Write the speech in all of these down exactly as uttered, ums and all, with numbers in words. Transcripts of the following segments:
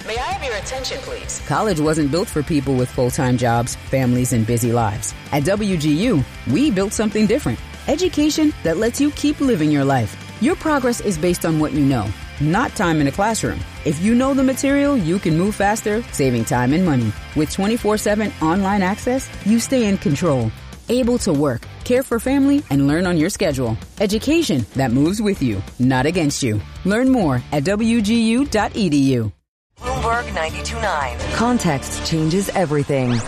May I have your attention, please? College wasn't built for people with full-time jobs, families, and busy lives. At W G U, we built something different. Education that lets you keep living your life. Your progress is based on what you know, not time in a classroom. If you know the material, you can move faster, saving time and money. With twenty-four seven online access, you stay in control. Able to work, care for family, and learn on your schedule. Education that moves with you, not against you. Learn more at W G U dot E D U. Bloomberg ninety-two point nine. Context changes everything.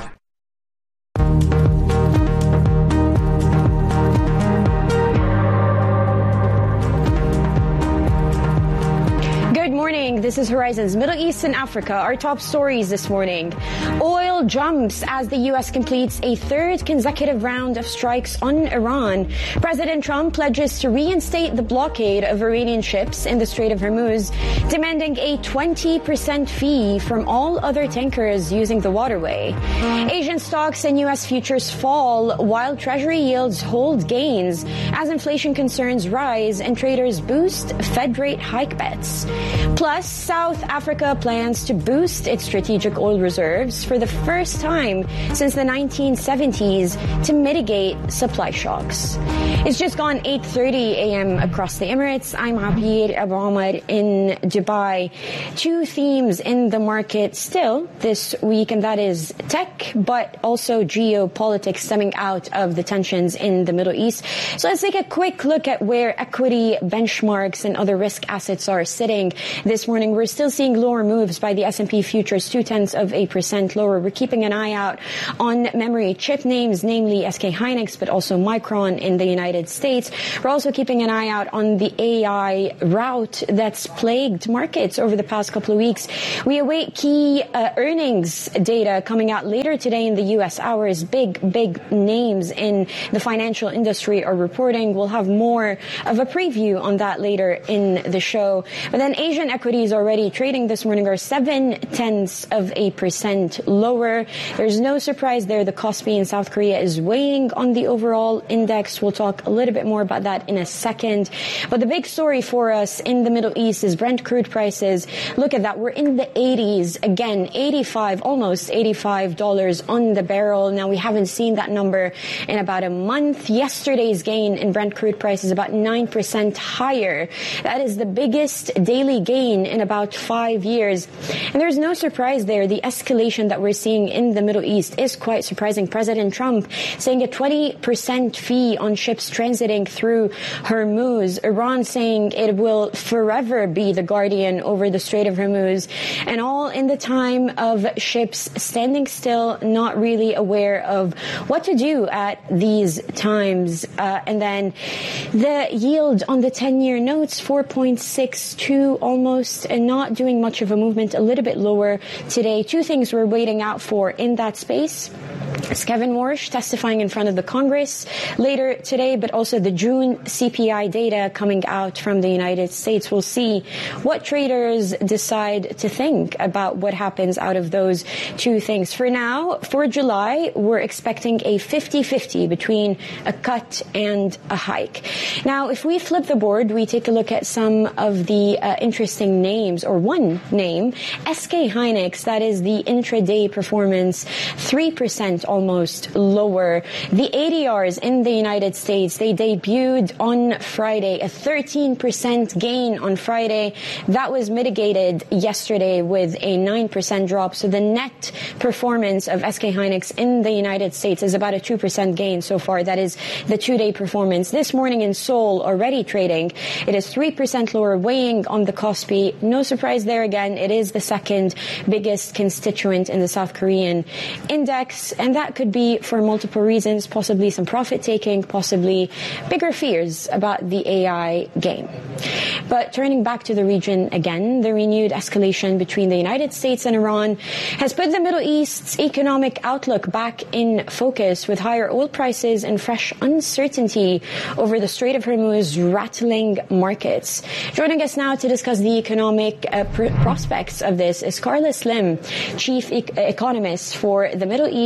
Good morning. This is Horizons Middle East and Africa. Our top stories this morning. Oil jumps as the U S completes a third consecutive round of strikes on Iran. President Trump pledges to reinstate the blockade of Iranian ships in the Strait of Hormuz, demanding a twenty percent fee from all other tankers using the waterway. Asian stocks and U S futures fall while Treasury yields hold gains as inflation concerns rise and traders boost Fed rate hike bets. Plus, South Africa plans to boost its strategic oil reserves for the first time since the nineteen seventies to mitigate supply shocks. It's just gone eight thirty a.m. across the Emirates. I'm Abir Abu Omar in Dubai. Two themes in the market still this week, and that is tech, but also geopolitics stemming out of the tensions in the Middle East. So let's take a quick look at where equity benchmarks and other risk assets are sitting this morning. We're still seeing lower moves by the S and P futures, two-tenths of a percent lower. We're keeping an eye out on memory chip names, namely S K Hynix, but also Micron in the United States. We're also keeping an eye out on the A I rout that's plagued markets over the past couple of weeks. We await key uh, earnings data coming out later today in the U S hours. Big, big names in the financial industry are reporting. We'll have more of a preview on that later in the show. But then Asian equities already trading this morning are seven tenths of a percent lower. There's no surprise there. The Kospi in South Korea is weighing on the overall index. We'll talk a little bit more about that in a second. But the big story for us in the Middle East is Brent crude prices. Look at that. We're in the eighties again, eighty-five, almost eighty-five dollars on the barrel. Now we haven't seen that number in about a month. Yesterday's gain in Brent crude price is about nine percent higher. That is the biggest daily gain in about five years. And there's no surprise there. The escalation that we're seeing in the Middle East is quite surprising. President Trump saying a twenty percent fee on ships transiting through Hormuz. Iran saying it will forever be the guardian over the Strait of Hormuz. And all in the time of ships standing still, not really aware of what to do at these times. Uh, and then the yield on the ten-year notes, four point six two almost, and not doing much of a movement, a little bit lower today. Two things we're waiting out for in that space. It's Kevin Warsh testifying in front of the Congress later today, but also the June C P I data coming out from the United States. We'll see what traders decide to think about what happens out of those two things. For now, for July, we're expecting a fifty-fifty between a cut and a hike. Now, if we flip the board, we take a look at some of the uh, interesting names, or one name, S K Hynix, that is the intraday performance, three percent almost lower. The A D Rs in the United States, they debuted on Friday, a thirteen percent gain on Friday. That was mitigated yesterday with a nine percent drop. So the net performance of S K Hynix in the United States is about a two percent gain so far. That is the two-day performance. This morning in Seoul, already trading, it is three percent lower, weighing on the Kospi. No surprise there again. It is the second biggest constituent in the South Korean index. And that could be for multiple reasons, possibly some profit taking, possibly bigger fears about the A I game. But turning back to the region again, the renewed escalation between the United States and Iran has put the Middle East's economic outlook back in focus, with higher oil prices and fresh uncertainty over the Strait of Hormuz rattling markets. Joining us now to discuss the economic uh, pr- prospects of this is Carla Slim, chief e- economist for the Middle East, Pakistan,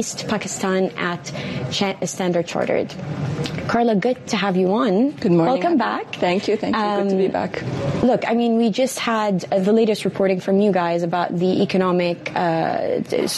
Pakistan at Standard Chartered. Carla, good to have you on. Good morning. Welcome back. Thank you. Thank you. Um, good to be back. Look, I mean, we just had uh, the latest reporting from you guys about the economic uh,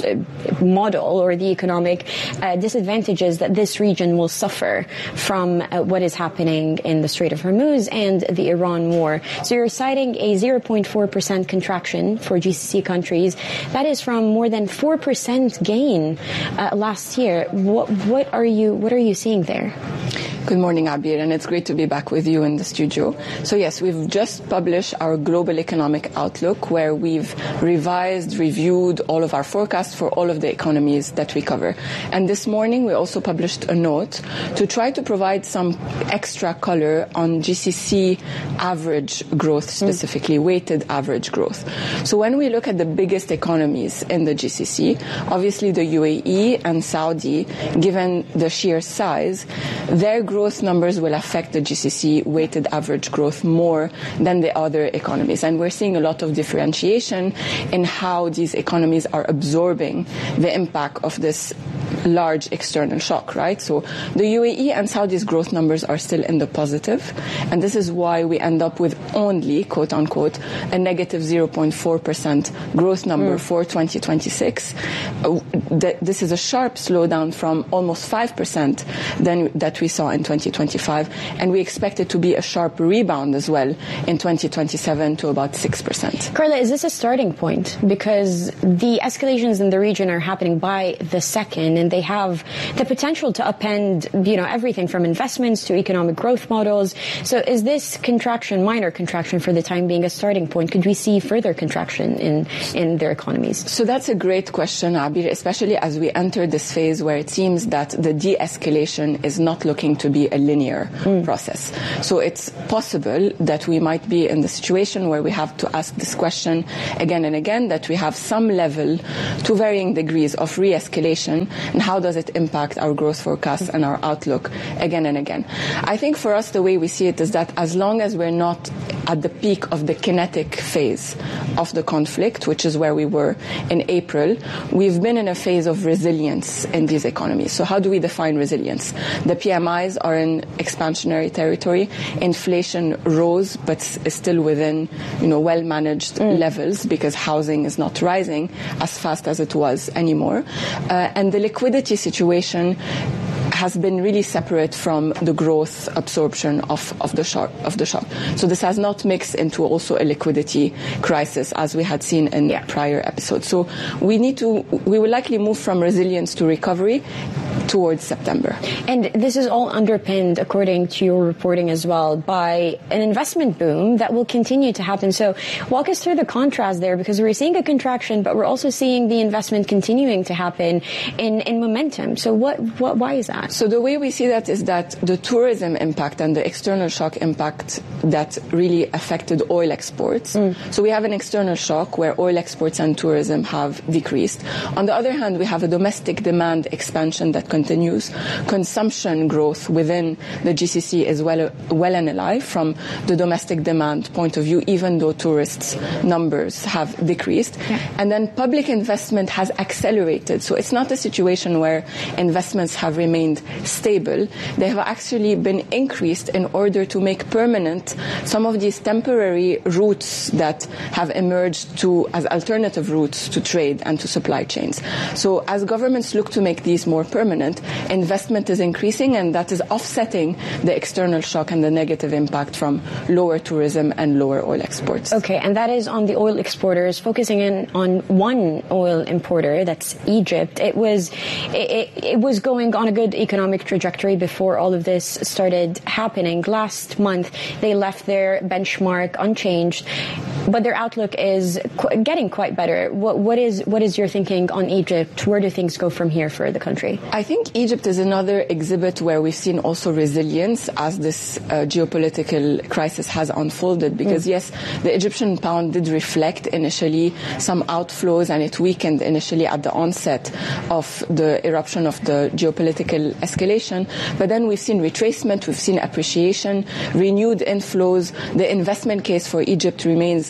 model or the economic uh, disadvantages that this region will suffer from uh, what is happening in the Strait of Hormuz and the Iran war. So you're citing a zero point four percent contraction for G C C countries. That is from more than four percent gain uh, last year. What, what are you what are you seeing there? Good morning, Abir, and it's great to be back with you in the studio. So yes, we've just published our global economic outlook, where we've revised, reviewed all of our forecasts for all of the economies that we cover. And this morning we also published a note to try to provide some extra color on G C C average growth, specifically mm. weighted average growth. So when we look at the biggest economies in the G C C, obviously the U A E and Saudi, given the sheer size, their growth growth numbers will affect the G C C weighted average growth more than the other economies. And we're seeing a lot of differentiation in how these economies are absorbing the impact of this large external shock, right? So the U A E and Saudi's growth numbers are still in the positive. And this is why we end up with only, quote unquote, a negative zero point four percent growth number mm. for twenty twenty-six. Uh, th- this is a sharp slowdown from almost five percent than that we saw in twenty twenty-five, and we expect it to be a sharp rebound as well in twenty twenty-seven to about six percent. Carla, is this a starting point? Because the escalations in the region are happening by the second, and they have the potential to upend, you know, everything from investments to economic growth models. So is this contraction, minor contraction for the time being, a starting point? Could we see further contraction in, in their economies? So that's a great question, Abir, especially as we enter this phase where it seems that the de-escalation is not looking to be a linear mm. process. So it's possible that we might be in the situation where we have to ask this question again and again, that we have some level to varying degrees of re-escalation, and how does it impact our growth forecasts and our outlook again and again. I think for us, the way we see it is that as long as we're not at the peak of the kinetic phase of the conflict, which is where we were in April, we've been in a phase of resilience in these economies. So how do we define resilience? The P M Is are in expansionary territory. Inflation rose, but is still within, you know, well-managed mm. levels, because housing is not rising as fast as it was anymore. Uh, and the liquidity situation has been really separate from the growth absorption of, of the shock of the shock. So this has not mixed into also a liquidity crisis as we had seen in yeah. prior episodes. So we need to we will likely move from resilience to recovery towards September. And this is all underpinned, according to your reporting as well, by an investment boom that will continue to happen. So walk us through the contrast there, because we're seeing a contraction, but we're also seeing the investment continuing to happen in, in momentum. So what, what why is that? So the way we see that is that the tourism impact and the external shock impact that really affected oil exports. Mm. So we have an external shock where oil exports and tourism have decreased. On the other hand, we have a domestic demand expansion that continues. Consumption growth within the G C C is well, well and alive from the domestic demand point of view, even though tourists' numbers have decreased. Yeah. And then public investment has accelerated. So it's not a situation where investments have remained stable. They have actually been increased in order to make permanent some of these temporary routes that have emerged to as alternative routes to trade and to supply chains. So as governments look to make these more permanent, investment is increasing, and that is offsetting the external shock and the negative impact from lower tourism and lower oil exports. Okay, and that is on the oil exporters, focusing in on one oil importer, that's Egypt. It was it, it was going on a good economic trajectory before all of this started happening. Last month, they left their benchmark unchanged, but their outlook is qu- getting quite better. What, what is what is your thinking on Egypt? Where do things go from here for the country? I think Egypt is another exhibit where we've seen also resilience as this uh, geopolitical crisis has unfolded, because mm. yes, the Egyptian pound did reflect initially some outflows, and it weakened initially at the onset of the eruption of the geopolitical escalation, but then we've seen retracement, we've seen appreciation, renewed inflows. The investment case for Egypt remains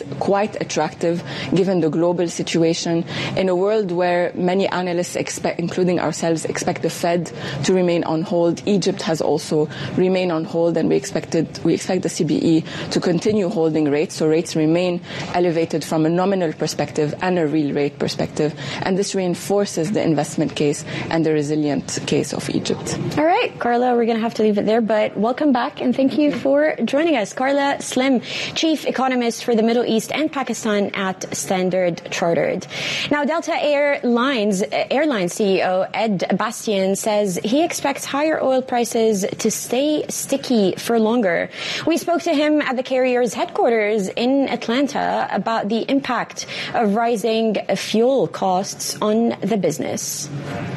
quite attractive given the global situation. In a world where many analysts expect, including ourselves, expect the Fed to remain on hold, Egypt has also remained on hold, and we expected we expect the C B E to continue holding rates, so rates remain elevated from a nominal perspective and a real rate perspective, and this reinforces the investment case and the resilient case of Egypt. All right, Carla, we're going to have to leave it there, but welcome back and thank you for joining us. Carla Slim, Chief Economist for the Middle East and Pakistan at Standard Chartered. Now, Delta Airlines Airline C E O Ed Bastian says he expects higher oil prices to stay sticky for longer. We spoke to him at the carrier's headquarters in Atlanta about the impact of rising fuel costs on the business.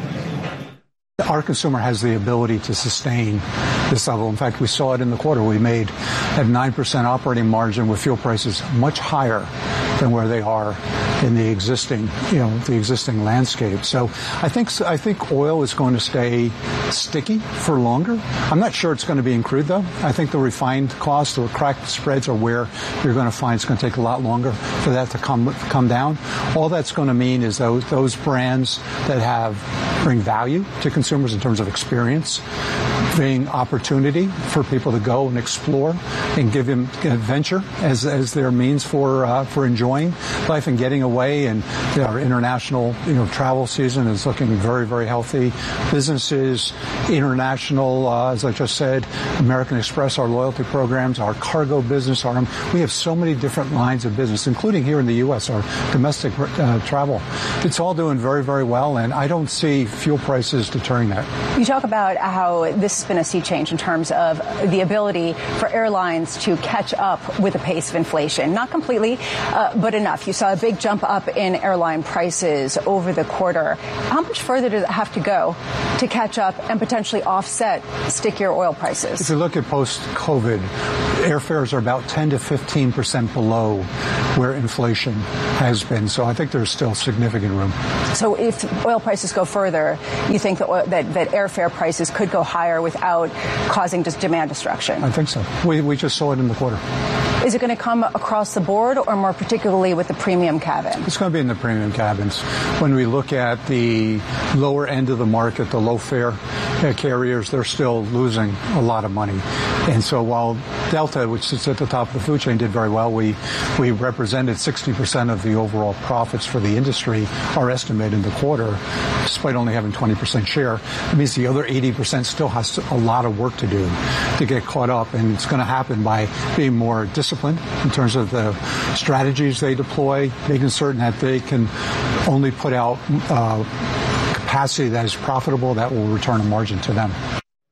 Our consumer has the ability to sustain this level. In fact, we saw it in the quarter. We made a nine percent operating margin with fuel prices much higher than where they are in the existing, you know, the existing landscape. So I think I think oil is going to stay sticky for longer. I'm not sure it's going to be in crude, though. I think the refined costs or cracked spreads are where you're going to find it's going to take a lot longer for that to come come down. All that's going to mean is those those brands that have bring value to consumers in terms of experience, bring opportunity for people to go and explore and give them adventure as as their means for uh, for enjoying life and getting away. And you know, our international you know travel season is looking very, very healthy. Businesses, international, uh, as I just said, American Express, our loyalty programs, our cargo business, our we have so many different lines of business, including here in the U S, our domestic uh, travel. It's all doing very, very well, and I don't see fuel prices deterring that. You talk about how this has been a sea change in terms of the ability for airlines to catch up with the pace of inflation. Not completely, uh, but enough. You saw a big jump up in airline prices over the quarter. How much further does it have to go to catch up and potentially offset stickier oil prices? If you look at post-COVID, airfares are about ten to fifteen percent below where inflation has been. So I think there's still significant room. So if oil prices go further, you think that, oil, that, that airfare prices could go higher without causing just demand destruction? I think so. We, we just saw it in the quarter. Is it going to come across the board or more particularly with the premium cabin? It's going to be in the premium cabins. When we look at the lower end of the market, the low fare carriers, they're still losing a lot of money. And so while Delta, which sits at the top of the food chain, did very well, we, we represented sixty percent of the overall profits for the industry, our estimate in the quarter, despite only having twenty percent share. It means the other eighty percent still has a lot of work to do to get caught up, and it's going to happen by being more disciplined in terms of the strategies they deploy, making certain that they can only put out uh, capacity that is profitable, that will return a margin to them.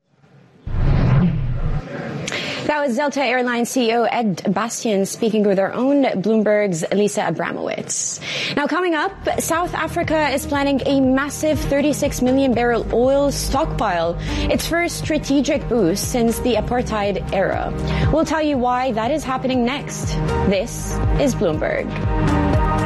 That was Delta Airlines C E O Ed Bastian speaking with our own Bloomberg's Lisa Abramowitz. Now, coming up, South Africa is planning a massive thirty-six million barrel oil stockpile, its first strategic boost since the apartheid era. We'll tell you why that is happening next. This is Bloomberg.